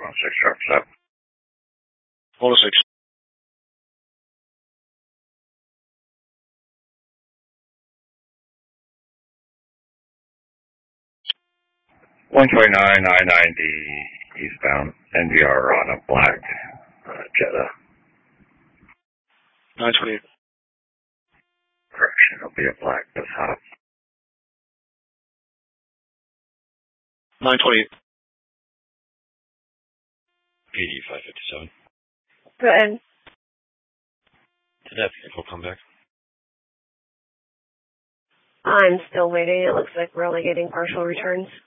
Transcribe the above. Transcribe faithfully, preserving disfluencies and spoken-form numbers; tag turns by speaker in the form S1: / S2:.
S1: one oh six trucks up.
S2: one oh six.
S1: one twenty-nine, I ninety, eastbound, N V R on a black uh, Jetta.
S2: nine twenty-eight.
S1: Correction, it'll be a black Passat.
S2: nine twenty-eight.
S3: P D five fifty-seven.
S4: Go ahead.
S3: Did that vehicle come back?
S4: I'm still waiting. It looks like we're only getting partial returns.